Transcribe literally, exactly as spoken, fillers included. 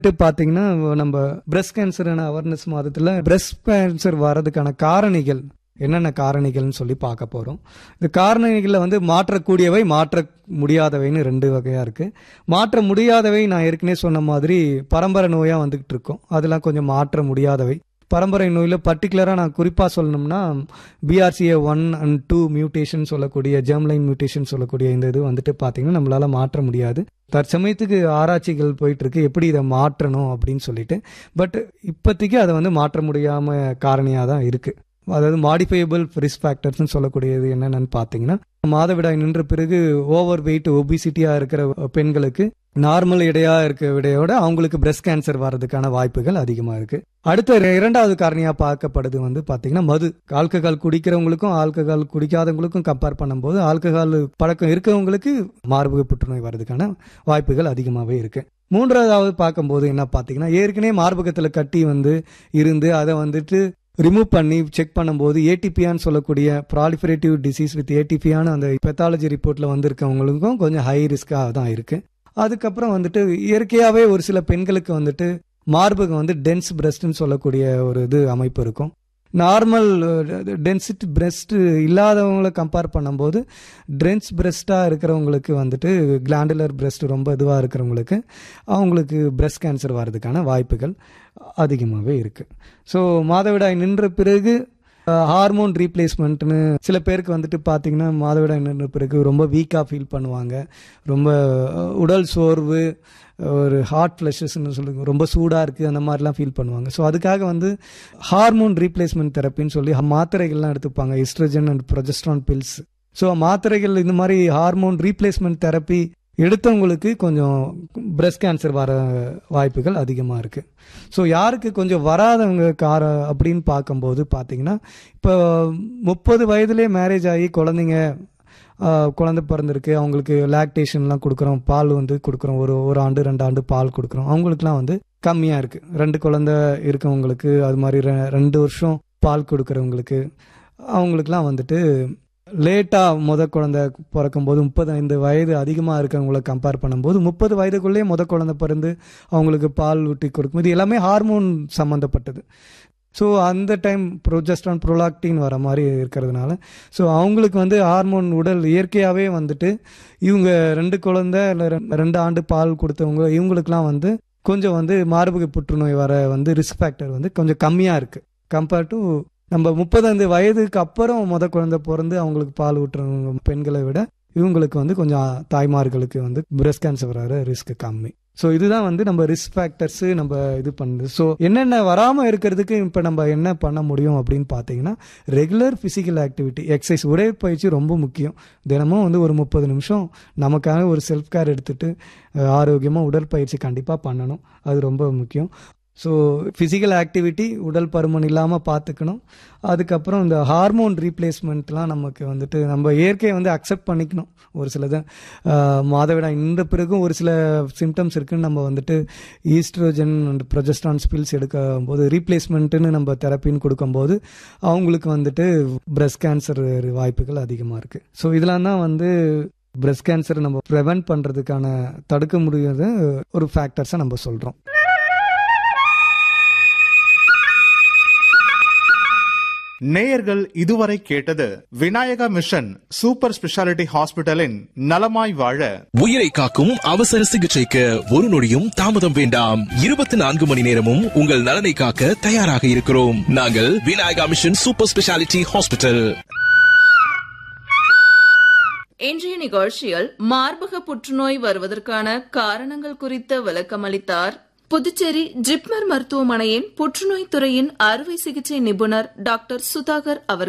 பாத்தீங்கன்னா நம்ம breast கேன்சரான awareness மாதத்துல பிரஸ்ட் கேன்சர் வர்றதுக்கான காரணிகள் என்னென்ன காரணிகள்னு சொல்லி பார்க்க போறோம். இந்த காரணிகள்ல வந்து மாற்றக்கூடியவை மாற்ற முடியாதவைன்னு ரெண்டு வகையா இருக்கு. மாற்ற முடியாதவை நான் ஏற்கனவே சொன்ன மாதிரி பரம்பரை நோயா வந்துகிட்டு இருக்கோம். அதெல்லாம் கொஞ்சம் மாற்ற முடியாதவை. பரம்பரை நோயில பர்டிகுலரா நான் குறிப்பா சொல்லணும்னா BRCA one and two mutation சொல்லக்கூடிய ஜெர்ம்லைன் மியூட்டேஷன் சொல்லக்கூடிய இந்த இது வந்துட்டு பாத்தீங்கன்னா நம்மளால மாற்ற முடியாது. தற்சமயத்துக்கு ஆராய்ச்சிகள் போயிட்டு இருக்கு எப்படி இதை மாற்றணும் அப்படின்னு சொல்லிட்டு. பட் இப்போதைக்கு அதை வந்து மாற்ற முடியாம காரணியா தான் இருக்கு. அதாவது மாடிஃபையபிள் ரிஸ்க் ஃபேக்டர்ஸ் சொல்லக்கூடியது என்னென்னு பாத்தீங்கன்னா மாதவிடாய் நின்ற பிறகு ஓவர் வெயிட் ஒபிசிட்டியா இருக்கிற பெண்களுக்கு நார்மல் எடையா இருக்க விடையோட அவங்களுக்கு பிரஸ்ட் கேன்சர் வர்றதுக்கான வாய்ப்புகள் அதிகமா இருக்கு. அடுத்த இரண்டாவது காரணியா பார்க்கப்படுது வந்து பாத்தீங்கன்னா மது. ஆல்கஹால் குடிக்கிறவங்களுக்கும் ஆல்கஹால் குடிக்காதவங்களுக்கும் கம்பேர் பண்ணும்போது ஆல்கஹால் பழக்கம் இருக்கவங்களுக்கு மார்பக புற்றுநோய் வர்றதுக்கான வாய்ப்புகள் அதிகமாவே இருக்கு. மூன்றாவது பார்க்கும்போது என்ன பாத்தீங்கன்னா ஏற்கனவே மார்பகத்துல கட்டி வந்து இருந்து அதை வந்துட்டு ரிமூவ் பண்ணி செக் பண்ணும்போது ஏடிபியான்னு சொல்லக்கூடிய ப்ராலிஃபரேட்டிவ் டிசீஸ் வித் ஏடிபியான அந்த பெத்தாலஜி ரிப்போர்ட்ல வந்திருக்கவங்களுக்கும் கொஞ்சம் ஹை ரிஸ்கா தான் இருக்கு. அதுக்கப்புறம் வந்துட்டு இயற்கையாவே ஒரு சில பெண்களுக்கு வந்துட்டு மார்பகம் வந்து டென்ஸ் பிரஸ்ட்னு சொல்லக்கூடிய ஒரு இது அமைப்பு இருக்கும். நார்மல் டென்சிட்டி பிரஸ்ட் இல்லாதவங்களை கம்பேர் பண்ணும்போது டென்ஸ் பிரஸ்டா இருக்கிறவங்களுக்கு வந்துட்டு கிளாண்டுலர் பிரஸ்ட் ரொம்ப இதுவா இருக்கிறவங்களுக்கு அவங்களுக்கு பிரஸ்ட் கேன்சர் வர்றதுக்கான வாய்ப்புகள் அதிகமாகவே இருக்கு. ஸோ மாதவிடாய் நின்ற பிறகு ஹார்மோன் ரீப்ளேஸ்மெண்ட்னு சில பேருக்கு வந்துட்டு பார்த்தீங்கன்னா மாதவிடாய் நின்ற பிறகு ரொம்ப வீக்காக ஃபீல் பண்ணுவாங்க. ரொம்ப உடல் சோர்வு, ஒரு ஹார்ட் ஃப்ளஷஸ்ன்னு சொல்லுங்க, ரொம்ப சூடாக இருக்குது, அந்த மாதிரிலாம் ஃபீல் பண்ணுவாங்க. ஸோ அதுக்காக வந்து ஹார்மோன் ரீப்ளேஸ்மெண்ட் தெரப்பின்னு சொல்லி மாத்திரைகள்லாம் எடுத்துப்பாங்க, oestrogen and progesterone bills. So மாத்திரைகள் இந்த மாதிரி ஹார்மோன் ரீப்ளேஸ்மெண்ட் தெரப்பி எடுத்தவங்களுக்கு கொஞ்சம் பிரஸ்ட் கேன்சர் வர வாய்ப்புகள் அதிகமாக இருக்குது. ஸோ யாருக்கு கொஞ்சம் வராதவங்க கார அப்படின்னு பார்க்கும்போது பார்த்தீங்கன்னா இப்போ முப்பது வயதுலேயே மேரேஜ் ஆகி குழந்தைங்க குழந்தை பிறந்திருக்கு, அவங்களுக்கு லாக்டேஷன்லாம் கொடுக்குறோம், பால் வந்து கொடுக்குறோம், ஒரு ஒரு ஆண்டு ரெண்டு ஆண்டு பால் கொடுக்குறோம், அவங்களுக்குலாம் வந்து கம்மியாக இருக்குது. ரெண்டு குழந்தை இருக்கவங்களுக்கு அது மாதிரி ரெண்டு வருஷம் பால் கொடுக்குறவங்களுக்கு அவங்களுக்குலாம் வந்துட்டு லேட்டாக முத குழந்தை பிறக்கும் போது முப்பத்தைந்து வயது அதிகமாக இருக்கிறவங்கள கம்பேர் பண்ணும்போது முப்பது வயதுக்குள்ளேயே முத குழந்தை பிறந்து அவங்களுக்கு பால் ஊட்டி கொடுக்கும். இது எல்லாமே ஹார்மோன் சம்மந்தப்பட்டது. ஸோ அந்த டைம் ப்ரோஜெஸ்ட்ரான் ப்ரோலாக்டின் வர மாதிரி இருக்கிறதுனால ஸோ அவங்களுக்கு வந்து ஹார்மோன் உடல் இயற்கையாகவே வந்துட்டு இவங்க ரெண்டு குழந்தை இல்லை ரெண்டு ஆண்டு பால் கொடுத்தவங்க இவங்களுக்குலாம் வந்து கொஞ்சம் வந்து மார்பக புற்றுநோய் வர வந்து ரிஸ்க் ஃபேக்டர் வந்து கொஞ்சம் கம்மியாக இருக்குது கம்பேர் டு நம்ம முப்பத்தைந்து வயதுக்கு அப்புறம் முத குழந்தை பிறந்து அவங்களுக்கு பால் ஊட்டுறவங்க பெண்களை விட இவங்களுக்கு வந்து கொஞ்சம் தாய்மார்களுக்கு வந்து பிரஸ்ட் கேன்சர் வர ரிஸ்க் கம்மி. ஸோ இதுதான் வந்து நம்ம ரிஸ்க் ஃபேக்டர்ஸ் நம்ம இது பண்ணுது. ஸோ என்னென்ன வராமல் இருக்கிறதுக்கு இப்போ நம்ம என்ன பண்ண முடியும் அப்படின்னு பார்த்தீங்கன்னா ரெகுலர் ஃபிசிக்கல் ஆக்டிவிட்டி, எக்ஸசைஸ், உடற்பயிற்சி ரொம்ப முக்கியம். தினமும் வந்து ஒரு முப்பது நிமிஷம் நமக்காக ஒரு செல்ஃப் கேர் எடுத்துட்டு ஆரோக்கியமாக உடற்பயிற்சி கண்டிப்பாக பண்ணணும். அது ரொம்ப முக்கியம். ஸோ ஃபிசிக்கல் ஆக்டிவிட்டி, உடல் பருமன் இல்லாமல் பார்த்துக்கணும். அதுக்கப்புறம் இந்த ஹார்மோன் ரீப்ளேஸ்மெண்ட்லாம் நமக்கு வந்துட்டு நம்ம இயற்கையை வந்து அக்செப்ட் பண்ணிக்கணும். ஒரு சிலது மாதவிடாய் நின்ற பிறகும் ஒரு சில சிம்டம்ஸ் இருக்குன்னு நம்ம வந்துட்டு ஈஸ்ட்ரோஜன் அண்ட் ப்ரொஜெஸ்ட்ரான் பில்ஸ் எடுக்கும் போது ரீப்ளேஸ்மெண்ட்டுன்னு நம்ம தெரப்பின்னு கொடுக்கும்போது அவங்களுக்கு வந்துட்டு பிரஸ்ட் கேன்சர் வாய்ப்புகள் அதிகமாக இருக்குது. ஸோ இதெல்லாம் தான் வந்து பிரஸ்ட் கேன்சர் நம்ம ப்ரிவென்ட் பண்ணுறதுக்கான தடுக்க முடியாத ஒரு ஃபேக்டர்ஸை நம்ம சொல்கிறோம். நேயர்கள் இதுவரை கேட்டது விநாயகா மிஷன் சூப்பர் ஸ்பெஷாலிட்டி ஹாஸ்பிட்டலின் நலமாய் வாழ. உயிரை காக்கும் அவசர சிகிச்சைக்கு ஒரு நொடியும் தாமதம் வேண்டாம். இருபத்தி நான்கு மணி நேரமும் உங்கள் நலனை காக்க தயாராக இருக்கிறோம். நாங்கள் Vinayaka mission super speciality hospital. இன்றைய நிகழ்ச்சியில் மார்பக புற்றுநோய் வருவதற்கான காரணங்கள் குறித்த விளக்கம் அளித்தார் புதுச்சேரி ஜிப்மர் மருத்துவமனையின் புற்றுநோய் துறையின் அறுவை சிகிச்சை நிபுணர் டாக்டர் சுதாகர் அவர்கள்.